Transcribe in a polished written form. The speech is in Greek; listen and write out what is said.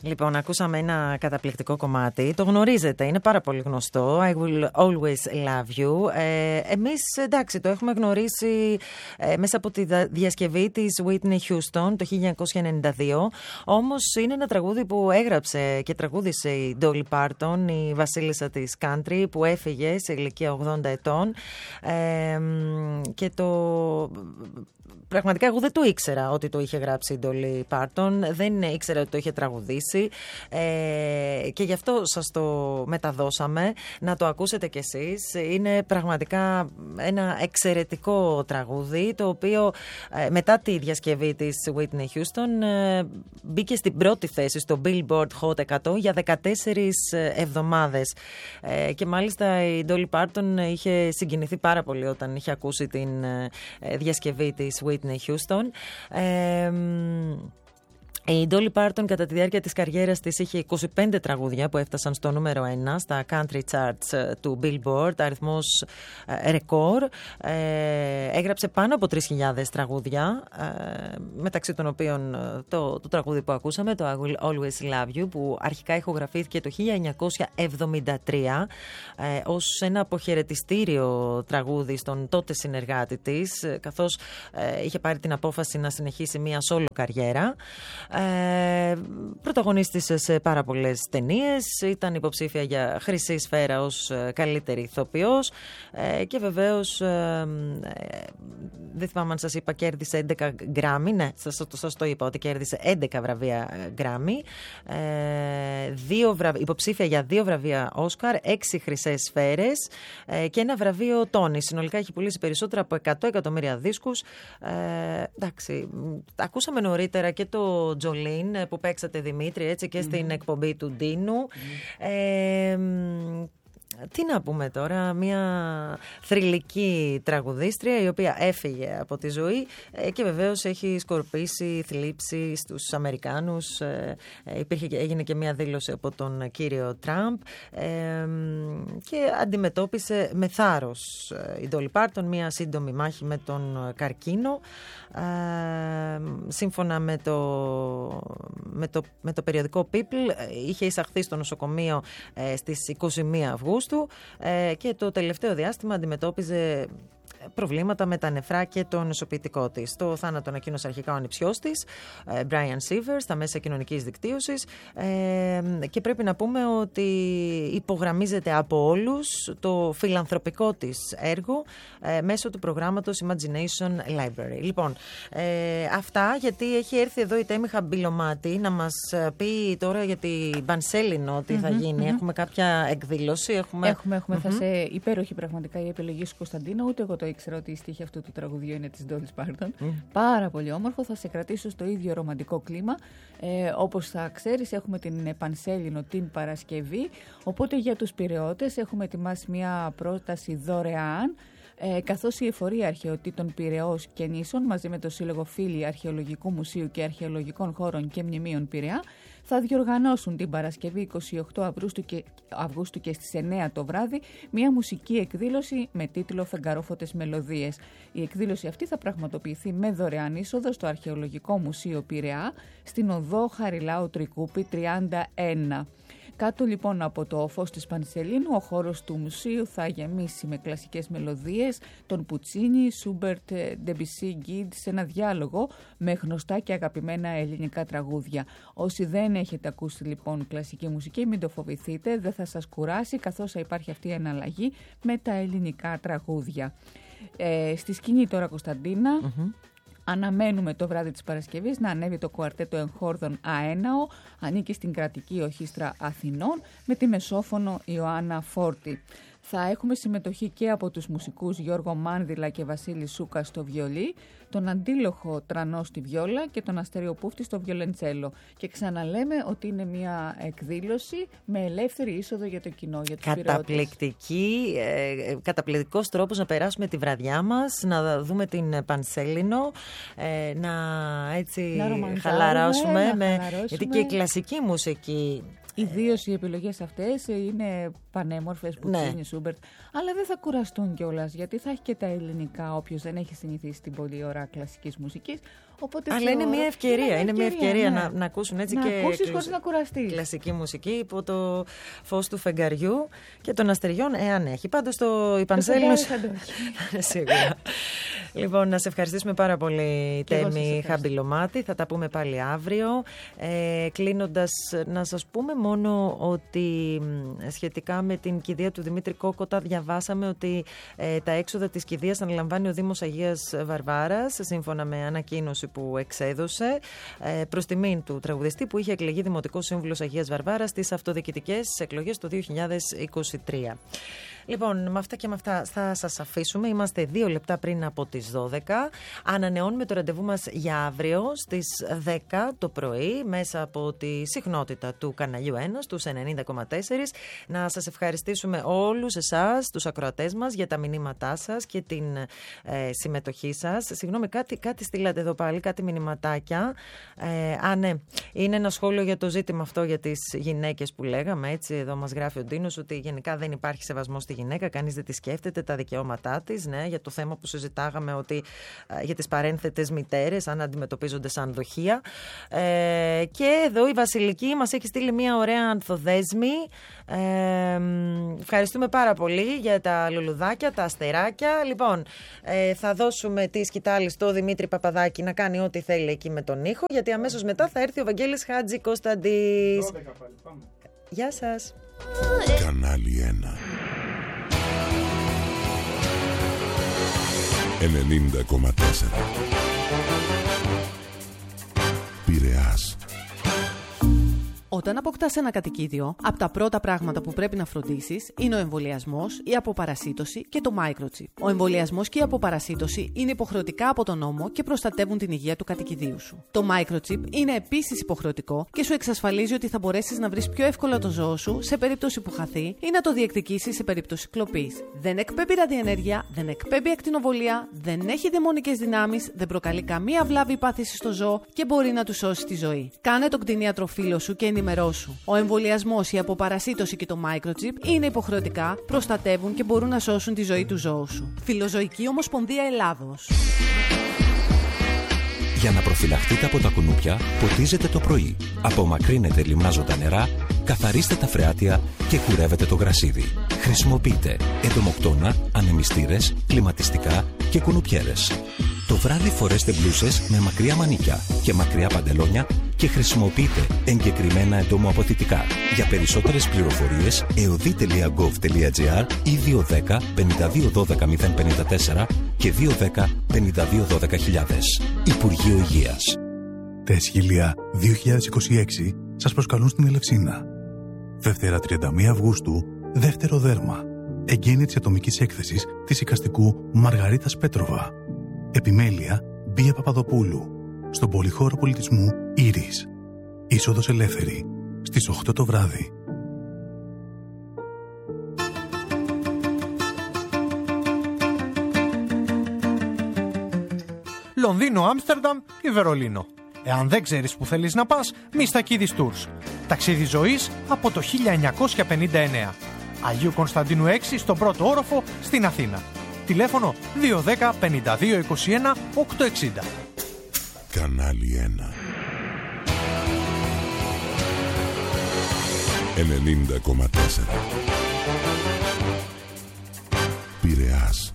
Λοιπόν, ακούσαμε ένα καταπληκτικό κομμάτι. Το γνωρίζετε, είναι πάρα πολύ γνωστό. I will always love you. Εμείς, εντάξει, το έχουμε γνωρίσει μέσα από τη διασκευή της Whitney Houston το 1992. Όμως είναι ένα τραγούδι που έγραψε και τραγούδισε η Dolly Parton, η βασίλισσα της country, που έφυγε σε ηλικία 80 ετών. Και πραγματικά εγώ δεν το ήξερα ότι το είχε γράψει η Dolly Parton, δεν ήξερα ότι το είχε τραγουδήσει και γι' αυτό σας το μεταδώσαμε, να το ακούσετε κι εσείς. Είναι πραγματικά ένα εξαιρετικό τραγούδι, το οποίο μετά τη διασκευή της Whitney Houston μπήκε στην πρώτη θέση στο Billboard Hot 100 για 14 εβδομάδες και μάλιστα η Dolly Parton είχε συγκινηθεί πάρα πολύ όταν είχε ακούσει την διασκευή της Whitney Houston. Η Dolly Parton κατά τη διάρκεια της καριέρας της είχε 25 τραγούδια που έφτασαν στο νούμερο 1 στα country charts του Billboard, αριθμός ρεκόρ. Έγραψε πάνω από 3.000 τραγούδια, μεταξύ των οποίων το τραγούδι που ακούσαμε, το I Will Always Love You, που αρχικά ηχογραφήθηκε το 1973 ως ένα αποχαιρετιστήριο τραγούδι στον τότε συνεργάτη της, καθώς είχε πάρει την απόφαση να συνεχίσει μια solo καριέρα. Πρωταγωνίστησε σε πάρα πολλές ταινίες, ήταν υποψήφια για χρυσή σφαίρα ως καλύτερη ηθοποιός και βεβαίως δεν θυμάμαι αν σας είπα, κέρδισε 11 Γκράμι. Ναι, σας το είπα ότι κέρδισε 11 βραβεία Γκράμι, υποψήφια για 2 βραβεία Όσκαρ, 6 χρυσές σφαίρες και ένα βραβείο Τόνι. Συνολικά έχει πουλήσει περισσότερα από 100 εκατομμύρια δίσκους. Εντάξει, ακούσαμε νωρίτερα και το Τζολίν που παίξατε, Δημήτρη, έτσι, και στην εκπομπή του Ντίνου. Τι να πούμε τώρα, μια θρυλική τραγουδίστρια η οποία έφυγε από τη ζωή και βεβαίως έχει σκορπίσει θλίψη στους Αμερικάνους. Έγινε και μια δήλωση από τον κύριο Τραμπ και αντιμετώπισε με θάρρος η Dolly Parton μια σύντομη μάχη με τον καρκίνο. Σύμφωνα με το περιοδικό People, είχε εισαχθεί στο νοσοκομείο στις 21 Αυγούστου και το τελευταίο διάστημα αντιμετώπιζε προβλήματα με τα νεφρά και το νοσοποιητικό της. Το θάνατο ανακοίνωσε αρχικά ο ανιψιός της, Brian Sivers, στα μέσα κοινωνικής δικτύωσης, και πρέπει να πούμε ότι υπογραμμίζεται από όλους το φιλανθρωπικό της έργο μέσω του προγράμματος Imagination Library. Λοιπόν, αυτά, γιατί έχει έρθει εδώ η Τέμη Χαμπιλωμάτη να μας πει τώρα για την Πανσέλινο τι θα γίνει. Έχουμε κάποια εκδήλωση. Έχουμε. Θα σε υπέροχη πραγματικά η επιλογή σου, Κωνσταντίνα. Ούτε εγώ το ήξερα ότι η στίχη αυτού του τραγουδιού είναι της Dolly Parton. Πάρα πολύ όμορφο. Θα σε κρατήσω στο ίδιο ρομαντικό κλίμα. Όπως θα ξέρεις, έχουμε την Πανσέλινο την Παρασκευή. Οπότε για τους Πειραιώτες έχουμε ετοιμάσει μια πρόταση δωρεάν. Καθώς η Εφορία Αρχαιοτήτων Πειραιώς και Νήσων μαζί με το Σύλλογο Φίλοι Αρχαιολογικού Μουσείου και Αρχαιολογικών Χώρων και Μνημείων Πειραιά θα διοργανώσουν την Παρασκευή 28 Αυγούστου και στις 9 το βράδυ μια μουσική εκδήλωση με τίτλο «Φεγγαρόφωτες Μελωδίες». Η εκδήλωση αυτή θα πραγματοποιηθεί με δωρεάν είσοδο στο Αρχαιολογικό Μουσείο Πειραιά στην οδό Χαριλάου Τρικούπη 31. Κάτω λοιπόν από το φως της Πανσελίνου, ο χώρος του μουσείου θα γεμίσει με κλασικές μελωδίες των Πουτσίνι, Σούμπερτ, Ντεμπισί, Γκίντ, σε ένα διάλογο με γνωστά και αγαπημένα ελληνικά τραγούδια. Όσοι δεν έχετε ακούσει λοιπόν κλασική μουσική, μην το φοβηθείτε, δεν θα σας κουράσει, καθώς θα υπάρχει αυτή η εναλλαγή με τα ελληνικά τραγούδια. Στη σκηνή τώρα, Κωνσταντίνα, αναμένουμε το βράδυ της Παρασκευής να ανέβει το κουαρτέτο Εγχόρδων Αέναο, ανήκει στην Κρατική Ορχήστρα Αθηνών με τη μεσόφωνο Ιωάννα Φόρτη. Θα έχουμε συμμετοχή και από τους μουσικούς Γιώργο Μάνδυλα και Βασίλη Σούκα στο βιολί, τον Αντίλοχο Τρανό στη βιόλα και τον Αστέριο Πούφτη στο βιολεντσέλο. Και ξαναλέμε ότι είναι μια εκδήλωση με ελεύθερη είσοδο για το κοινό, για τους καταπληκτική, καταπληκτικός τρόπος να περάσουμε τη βραδιά μας, να δούμε την Πανσέλινο, να έτσι χαλαρώσουμε. Γιατί και η κλασική μουσική Ιδίως οι επιλογές αυτές είναι πανέμορφες, Πουτσίνι, Σούμπερτ, αλλά δεν θα κουραστούν κιόλας, γιατί θα έχει και τα ελληνικά, όποιος δεν έχει συνηθίσει την πολλή ώρα κλασικής μουσικής. Οπότε αλλά είναι μια ευκαιρία, να ακούσουν έτσι να και ακούσεις χωρίς να κουραστείς. Κλασική μουσική υπό το φως του φεγγαριού και των αστεριών, εάν έχει. Πάντως η Πανσέλινος σίγουρα. Λοιπόν, να σε ευχαριστήσουμε πάρα πολύ, Τέμη Χαμπιλωμάτη. Θα τα πούμε πάλι αύριο. Κλείνοντας, να σας πούμε μόνο ότι σχετικά με την κηδεία του Δημήτρη Κόκοτα, διαβάσαμε ότι τα έξοδα της κηδείας αναλαμβάνει ο Δήμος Αγίας Βαρβάρας, σύμφωνα με ανακοίνωση που εξέδωσε, προς τιμήν του τραγουδιστή που είχε εκλεγεί Δημοτικός Σύμβουλος Αγίας Βαρβάρας στις αυτοδιοικητικές εκλογές το 2023. Λοιπόν, με αυτά και με αυτά θα σας αφήσουμε. Είμαστε 2 λεπτά πριν από τις 12. Ανανεώνουμε το ραντεβού μας για αύριο στις 10 το πρωί μέσα από τη συχνότητα του καναλιού 1 στους 90,4. Να σας ευχαριστήσουμε όλους εσάς, τους ακροατές μας, για τα μηνύματά σας και την συμμετοχή σας. Συγγνώμη, κάτι στείλατε εδώ πάλι, κάτι μηνυματάκια. Ναι, είναι ένα σχόλιο για το ζήτημα αυτό για τις γυναίκες που λέγαμε. Έτσι, εδώ μας γράφει ο Ντίνος ότι γενικά δεν υπάρχει σεβασμός στη γυναίκα, κανείς δεν τη σκέφτεται τα δικαιώματά της. Ναι, για το θέμα που συζητάγαμε, ότι για τις παρένθετες μητέρες, αν αντιμετωπίζονται σαν δοχεία. Και εδώ η Βασιλική μας έχει στείλει μια ωραία ανθοδέσμη. Ευχαριστούμε πάρα πολύ για τα λουλουδάκια, τα αστεράκια. Λοιπόν, θα δώσουμε τη σκητάλη στο Δημήτρη Παπαδάκη να κάνει ό,τι θέλει εκεί με τον ήχο, γιατί αμέσως μετά θα έρθει ο Βαγγέλης Χάτζη Κωνσταντής. Γεια σας. Κανάλι 1 90,4 Πειραιάς. Όταν αποκτάς ένα κατοικίδιο, από τα πρώτα πράγματα που πρέπει να φροντίσεις είναι ο εμβολιασμός, η αποπαρασίτωση και το microchip. Ο εμβολιασμός και η αποπαρασίτωση είναι υποχρεωτικά από τον νόμο και προστατεύουν την υγεία του κατοικιδίου σου. Το microchip είναι επίσης υποχρεωτικό και σου εξασφαλίζει ότι θα μπορέσεις να βρεις πιο εύκολα το ζώο σου σε περίπτωση που χαθεί ή να το διεκδικήσεις σε περίπτωση κλοπής. Δεν εκπέμπει ραδιενέργεια, δεν εκπέμπει ακτινοβολία, δεν έχει δαιμονικές δυνάμεις, δεν προκαλεί καμία βλάβη ή πάθηση στο ζώο και μπορεί να του σώσει τη ζωή. Κάνε τον κτηνίατρο φίλο σου και ενημερώσου. Ο εμβολιασμός, η αποπαρασίτωση και το microchip είναι υποχρεωτικά, προστατεύουν και μπορούν να σώσουν τη ζωή του ζώου σου. Φιλοζωική Ομοσπονδία Ελλάδος. Για να προφυλαχτείτε από τα κουνούπια, ποτίζετε το πρωί. Απομακρύνετε λιμνάζοντα νερά, καθαρίστε τα φρεάτια και κουρεύετε το γρασίδι. Χρησιμοποιείτε εντομοκτώνα, ανεμιστήρες, κλιματιστικά και κουνουπιέρες. Το βράδυ φορέστε μπλούσες με μακριά μανίκια και μακριά παντελόνια και χρησιμοποιείτε εγκεκριμένα εντομοαποθητικά. Για περισσότερες πληροφορίες, eodi.gov.gr ή 210 52 12 054 και 210 52 12 000. Υπουργείο Υγείας. Τα Εσχήλια 2026 σας προσκαλούν στην Ελευσίνα. Δευτέρα 31 Αυγούστου, δεύτερο δέρμα. Εγγένεια της ατομικής έκθεσης της εικαστικού Μαργαρίτας Πέτροβα. Επιμέλεια Μπία Παπαδοπούλου. Στον Πολυχώρο Πολιτισμού Ήρης. Είσοδος ελεύθερη. Στις 8 το βράδυ. Λονδίνο, Άμστερνταμ ή Βερολίνο. Εάν δεν ξέρεις που θέλεις να πας, Μιστακίδης Tours. Ταξίδι ζωής από το 1959. Αγίου Κωνσταντίνου 6 στον πρώτο όροφο στην Αθήνα. Τηλέφωνο 210 52 21 860. Κανάλι 1 90,4 Πειραιάς.